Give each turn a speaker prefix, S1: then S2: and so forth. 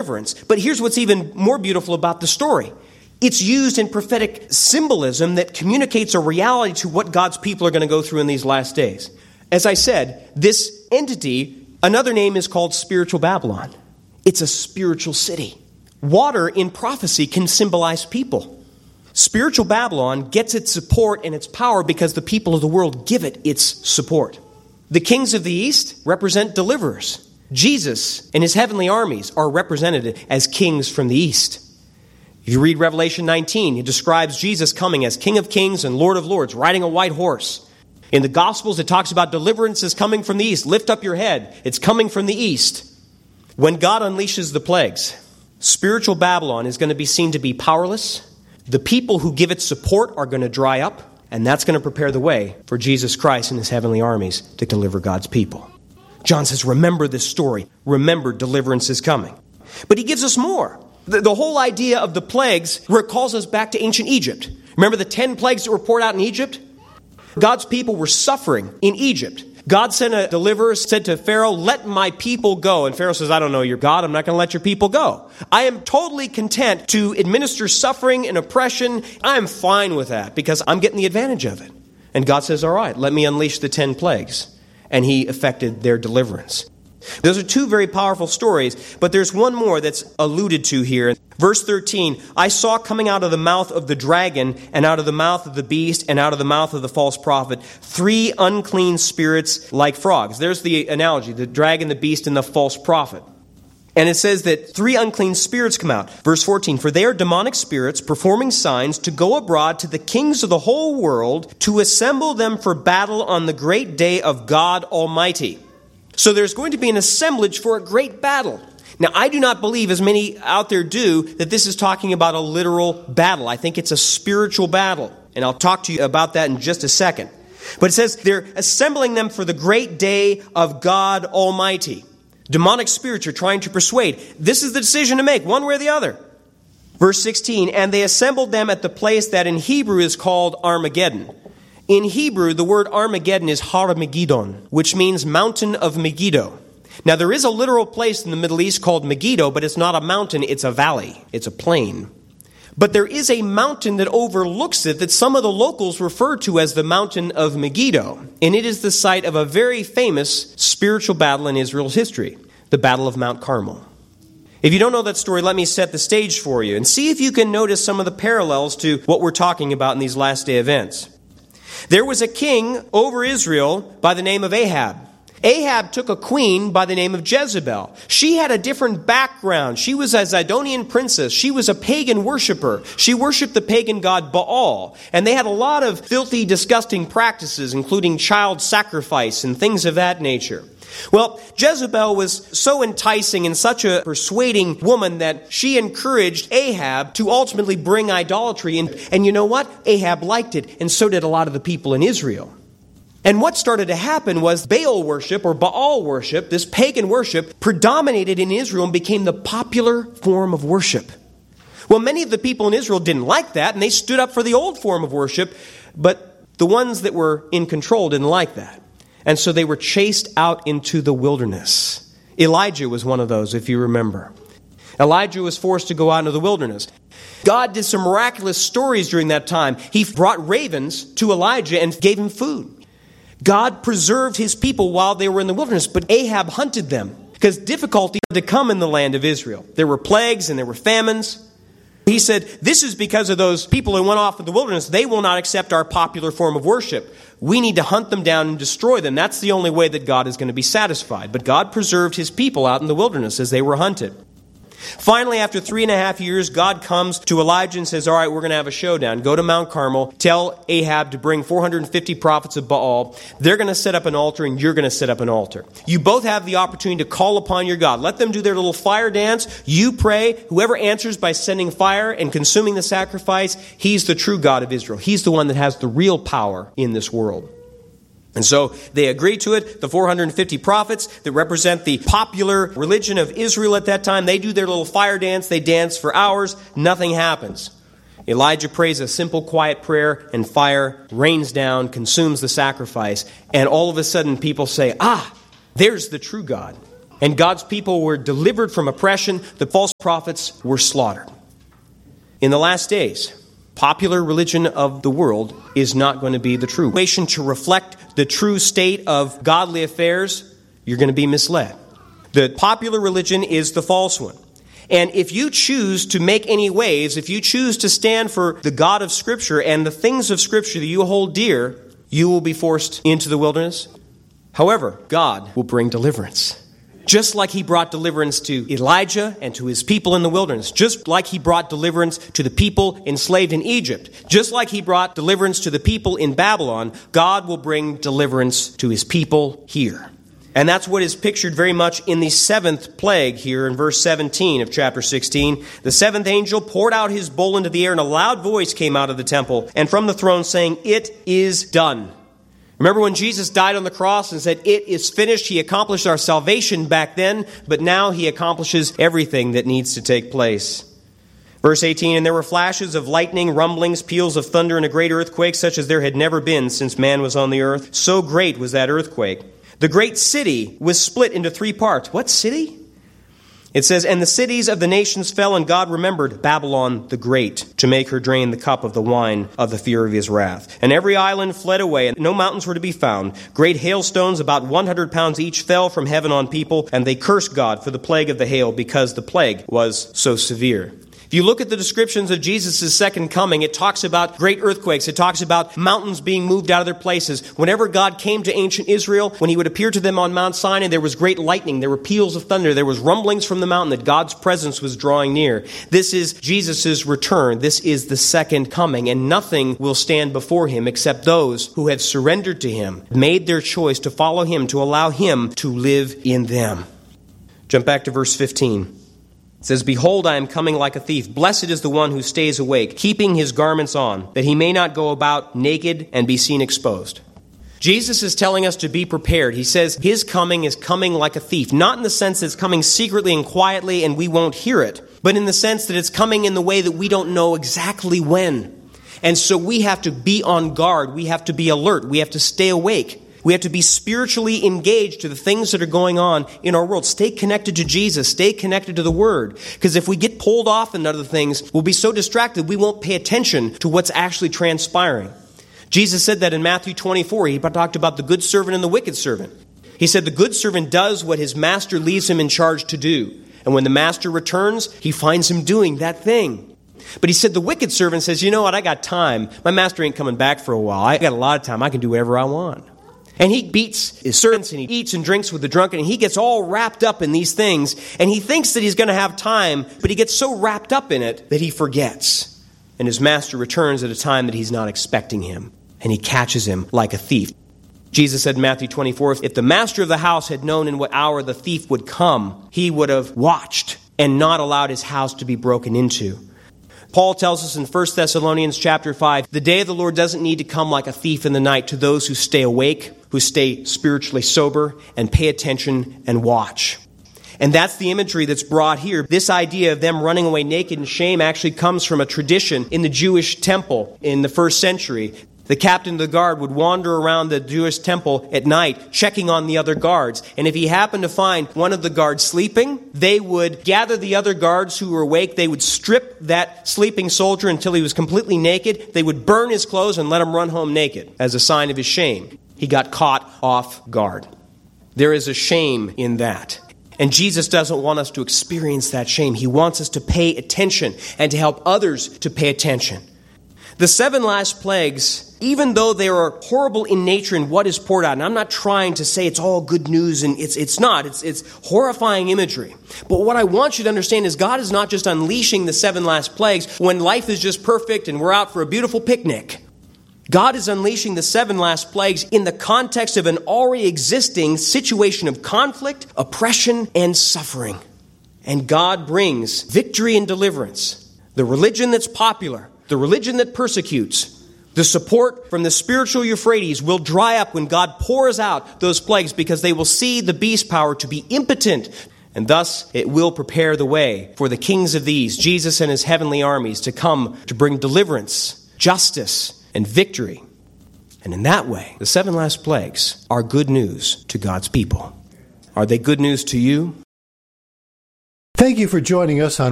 S1: deliverance. But here's what's even more beautiful about the story. It's used in prophetic symbolism that communicates a reality to what God's people are going to go through in these last days. As I said, this entity, another name is called spiritual Babylon. It's a spiritual city. Water in prophecy can symbolize people. Spiritual Babylon gets its support and its power because the people of the world give it its support. The kings of the East represent deliverers. Jesus and his heavenly armies are represented as kings from the East. If you read Revelation 19, it describes Jesus coming as King of Kings and Lord of Lords, riding a white horse. In the Gospels, it talks about deliverance is coming from the East. Lift up your head. It's coming from the East. When God unleashes the plagues, spiritual Babylon is going to be seen to be powerless. The people who give it support are going to dry up, and that's going to prepare the way for Jesus Christ and his heavenly armies to deliver God's people. John says, remember this story. Remember, deliverance is coming. But he gives us more. The whole idea of the plagues recalls us back to ancient Egypt. Remember the 10 plagues that were poured out in Egypt? God's people were suffering in Egypt. God sent a deliverer, said to Pharaoh, let my people go. And Pharaoh says, I don't know your God. I'm not going to let your people go. I am totally content to administer suffering and oppression. I am fine with that because I'm getting the advantage of it. And God says, all right, let me unleash the 10 plagues. And he effected their deliverance. Those are two very powerful stories, but there's one more that's alluded to here. Verse 13, I saw coming out of the mouth of the dragon and out of the mouth of the beast and out of the mouth of the false prophet 3 unclean spirits like frogs. There's the analogy, the dragon, the beast, and the false prophet. And it says that 3 unclean spirits come out. Verse 14, for they are demonic spirits performing signs to go abroad to the kings of the whole world to assemble them for battle on the great day of God Almighty. So there's going to be an assemblage for a great battle. Now, I do not believe, as many out there do, that this is talking about a literal battle. I think it's a spiritual battle. And I'll talk to you about that in just a second. But it says they're assembling them for the great day of God Almighty. Demonic spirits are trying to persuade. This is the decision to make, one way or the other. Verse 16, and they assembled them at the place that in Hebrew is called Armageddon. In Hebrew, the word Armageddon is Har Megiddon, which means mountain of Megiddo. Now, there is a literal place in the Middle East called Megiddo, but it's not a mountain, it's a valley. It's a plain. But there is a mountain that overlooks it that some of the locals refer to as the mountain of Megiddo. And it is the site of a very famous spiritual battle in Israel's history, the Battle of Mount Carmel. If you don't know that story, let me set the stage for you and see if you can notice some of the parallels to what we're talking about in these last day events. There was a king over Israel by the name of Ahab. Ahab took a queen by the name of Jezebel. She had a different background. She was a Zidonian princess. She was a pagan worshiper. She worshipped the pagan god Baal. And they had a lot of filthy, disgusting practices, including child sacrifice and things of that nature. Well, Jezebel was so enticing and such a persuading woman that she encouraged Ahab to ultimately bring idolatry in. And you know what? Ahab liked it, and so did a lot of the people in Israel. And what started to happen was Baal worship or Baal worship, this pagan worship, predominated in Israel and became the popular form of worship. Well, many of the people in Israel didn't like that, and they stood up for the old form of worship, but the ones that were in control didn't like that. And so they were chased out into the wilderness. Elijah was one of those, if you remember. Elijah was forced to go out into the wilderness. God did some miraculous stories during that time. He brought ravens to Elijah and gave him food. God preserved his people while they were in the wilderness, but Ahab hunted them because difficulty had to come in the land of Israel. There were plagues and there were famines. He said, this is because of those people who went off in the wilderness. They will not accept our popular form of worship. We need to hunt them down and destroy them. That's the only way that God is going to be satisfied. But God preserved his people out in the wilderness as they were hunted. Finally, after 3.5 years, God comes to Elijah and says, all right, we're going to have a showdown. Go to Mount Carmel. Tell Ahab to bring 450 prophets of Baal. They're going to set up an altar and you're going to set up an altar. You both have the opportunity to call upon your God. Let them do their little fire dance. You pray. Whoever answers by sending fire and consuming the sacrifice, he's the true God of Israel. He's the one that has the real power in this world. And so they agree to it. The 450 prophets that represent the popular religion of Israel at that time, they do their little fire dance. They dance for hours. Nothing happens. Elijah prays a simple, quiet prayer, and fire rains down, consumes the sacrifice. And all of a sudden people say, there's the true God. And God's people were delivered from oppression. The false prophets were slaughtered. In the last days, popular religion of the world is not going to be the true way to reflect the true state of godly affairs. You're going to be misled. The popular religion is the false one. And if you choose to make any waves, if you choose to stand for the God of Scripture and the things of Scripture that you hold dear, you will be forced into the wilderness. However, God will bring deliverance. Just like he brought deliverance to Elijah and to his people in the wilderness. Just like he brought deliverance to the people enslaved in Egypt. Just like he brought deliverance to the people in Babylon, God will bring deliverance to his people here. And that's what is pictured very much in the seventh plague here in verse 17 of chapter 16. The seventh angel poured out his bowl into the air, and a loud voice came out of the temple and from the throne saying, "It is done." Remember when Jesus died on the cross and said, "It is finished." He accomplished our salvation back then, but now he accomplishes everything that needs to take place. Verse 18, "And there were flashes of lightning, rumblings, peals of thunder, and a great earthquake, such as there had never been since man was on the earth. So great was that earthquake. The great city was split into three parts." What city? It says, "And the cities of the nations fell, and God remembered Babylon the Great, to make her drain the cup of the wine of the fear of his wrath. And every island fled away, and no mountains were to be found. Great hailstones, about 100 pounds each, fell from heaven on people, and they cursed God for the plague of the hail, because the plague was so severe." If you look at the descriptions of Jesus' second coming, it talks about great earthquakes. It talks about mountains being moved out of their places. Whenever God came to ancient Israel, when he would appear to them on Mount Sinai, there was great lightning. There were peals of thunder. There was rumblings from the mountain that God's presence was drawing near. This is Jesus' return. This is the second coming, and nothing will stand before him except those who have surrendered to him, made their choice to follow him, to allow him to live in them. Jump back to verse 15. It says, "Behold, I am coming like a thief. Blessed is the one who stays awake, keeping his garments on, that he may not go about naked and be seen exposed." Jesus is telling us to be prepared. He says his coming is coming like a thief. Not in the sense that it's coming secretly and quietly and we won't hear it, but in the sense that it's coming in the way that we don't know exactly when. And so we have to be on guard. We have to be alert. We have to stay awake. We have to be spiritually engaged to the things that are going on in our world. Stay connected to Jesus. Stay connected to the Word. Because if we get pulled off in other things, we'll be so distracted we won't pay attention to what's actually transpiring. Jesus said that in Matthew 24. He talked about the good servant and the wicked servant. He said the good servant does what his master leaves him in charge to do. And when the master returns, he finds him doing that thing. But he said the wicked servant says, "You know what? I got time. My master ain't coming back for a while. I got a lot of time. I can do whatever I want." And he beats his servants and he eats and drinks with the drunken and he gets all wrapped up in these things and he thinks that he's going to have time, but he gets so wrapped up in it that he forgets. And his master returns at a time that he's not expecting him and he catches him like a thief. Jesus said in Matthew 24, if the master of the house had known in what hour the thief would come, he would have watched and not allowed his house to be broken into. Paul tells us in 1 Thessalonians chapter 5, the day of the Lord doesn't need to come like a thief in the night to those who stay awake, who stay spiritually sober, and pay attention and watch. And that's the imagery that's brought here. This idea of them running away naked in shame actually comes from a tradition in the Jewish temple in the first century. The captain of the guard would wander around the Jewish temple at night, checking on the other guards. And if he happened to find one of the guards sleeping, they would gather the other guards who were awake. They would strip that sleeping soldier until he was completely naked. They would burn his clothes and let him run home naked as a sign of his shame. He got caught off guard. There is a shame in that. And Jesus doesn't want us to experience that shame. He wants us to pay attention and to help others to pay attention. The 7 last plagues, even though they are horrible in nature and what is poured out, and I'm not trying to say it's all good news, and it's not. It's horrifying imagery. But what I want you to understand is God is not just unleashing the 7 last plagues when life is just perfect and we're out for a beautiful picnic. God is unleashing the 7 last plagues in the context of an already existing situation of conflict, oppression, and suffering. And God brings victory and deliverance. The religion that's popular, the religion that persecutes, the support from the spiritual Euphrates will dry up when God pours out those plagues because they will see the beast power to be impotent. And thus it will prepare the way for the kings of these, Jesus and his heavenly armies, to come to bring deliverance, justice, and victory. And in that way, the 7 last plagues are good news to God's people. Are they good news to you?
S2: Thank you for joining us on